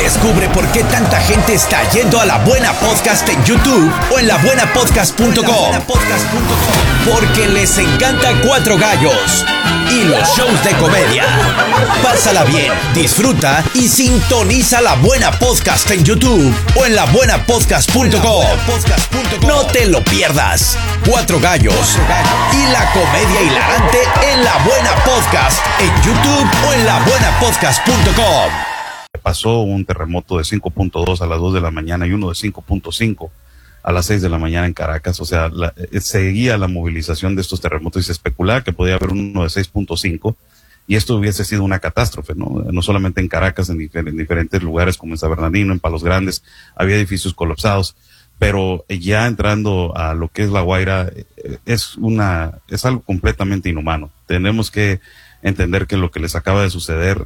Descubre por qué tanta gente está yendo a La Buena Podcast en YouTube o en labuenapodcast.com. Porque les encanta Cuatro Gallos y los shows de comedia. Pásala bien, disfruta y sintoniza La Buena Podcast en YouTube o en labuenapodcast.com. No te lo pierdas. Cuatro Gallos y la comedia hilarante en La Buena Podcast en YouTube o en labuenapodcast.com. Pasó un terremoto de 5.2 a las 2 de la mañana y uno de 5.5 a las 6 de la mañana en Caracas. O sea, seguía la movilización de estos terremotos y se especulaba que podía haber uno de 6.5 y esto hubiese sido una catástrofe, ¿no? No solamente en Caracas, en diferentes lugares como en San Bernardino, en Palos Grandes, había edificios colapsados, pero ya entrando a lo que es La Guaira, es algo completamente inhumano. Tenemos que entender que lo que les acaba de suceder,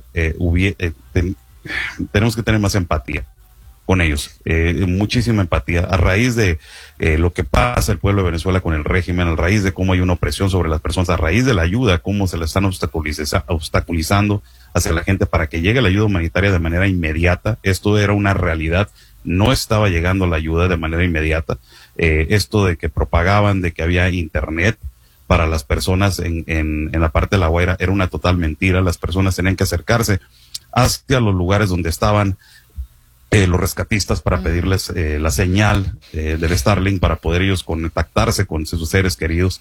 tenemos que tener más empatía con ellos, muchísima empatía, a raíz de lo que pasa el pueblo de Venezuela con el régimen, a raíz de cómo hay una opresión sobre las personas, a raíz de la ayuda, cómo se la están obstaculizando hacia la gente para que llegue la ayuda humanitaria de manera inmediata. Esto era una realidad, no estaba llegando la ayuda de manera inmediata. Esto de que propagaban de que había internet para las personas en la parte de La Guaira era una total mentira. Las personas tenían que acercarse hacia los lugares donde estaban los rescatistas para pedirles la señal del Starlink para poder ellos contactarse con sus seres queridos.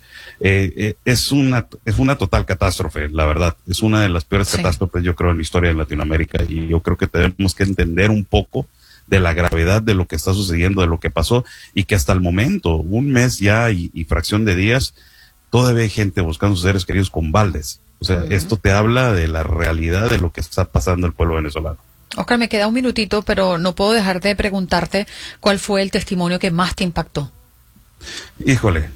Es una total catástrofe, la verdad. Es una de las peores catástrofes, yo creo, en la historia de Latinoamérica, y yo creo que tenemos que entender un poco de la gravedad de lo que está sucediendo, de lo que pasó, y que hasta el momento, un mes ya y fracción de días, todavía hay gente buscando sus seres queridos con baldes. O sea, esto te habla de la realidad de lo que está pasando el pueblo venezolano. Oscar, me queda un minutito, pero no puedo dejar de preguntarte cuál fue el testimonio que más te impactó. Híjole,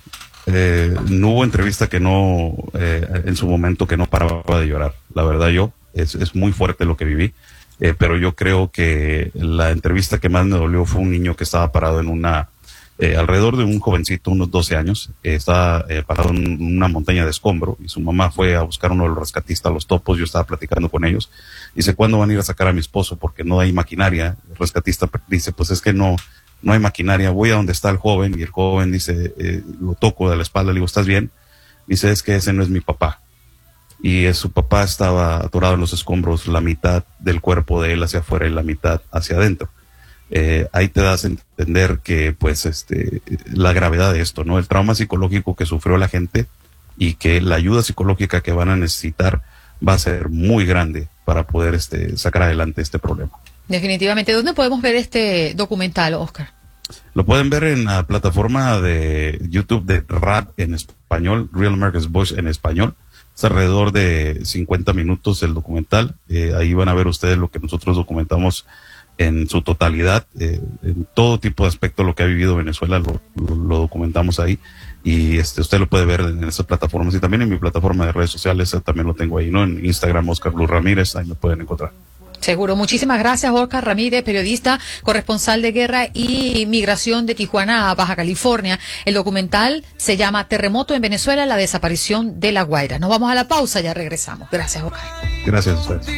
no hubo entrevista que no, en su momento, que no paraba de llorar. La verdad, es muy fuerte lo que viví, pero yo creo que la entrevista que más me dolió fue un niño que estaba parado en alrededor de un jovencito, unos 12 años, estaba parado en una montaña de escombro, y su mamá fue a buscar uno de los rescatistas, los topos. Yo estaba platicando con ellos. Dice, ¿cuándo van a ir a sacar a mi esposo? Porque no hay maquinaria. El rescatista dice, pues es que no hay maquinaria. Voy a donde está el joven, y el joven dice, lo toco de la espalda, le digo, ¿estás bien? Dice, es que ese no es mi papá. Y su papá estaba atorado en los escombros, la mitad del cuerpo de él hacia afuera y la mitad hacia adentro. Ahí te das a entender que pues la gravedad de esto, ¿no? El trauma psicológico que sufrió la gente, y que la ayuda psicológica que van a necesitar va a ser muy grande para poder sacar adelante este problema. Definitivamente. ¿Dónde podemos ver este documental, Oscar? Lo pueden ver en la plataforma de YouTube de RAD en español, Real America's Voice en español. Es alrededor de 50 minutos el documental. Ahí van a ver ustedes lo que nosotros documentamos en su totalidad, en todo tipo de aspecto lo que ha vivido Venezuela, lo documentamos ahí, y usted lo puede ver en esas plataformas, y también en mi plataforma de redes sociales, también lo tengo ahí, ¿no? En Instagram, Oscar Blue Ramírez, ahí me pueden encontrar. Seguro. Muchísimas gracias, Oscar Ramírez, periodista, corresponsal de guerra y migración de Tijuana a Baja California. El documental se llama Terremoto en Venezuela, la desaparición de La Guaira. Nos vamos a la pausa, ya regresamos. Gracias, Oscar. Gracias a ustedes.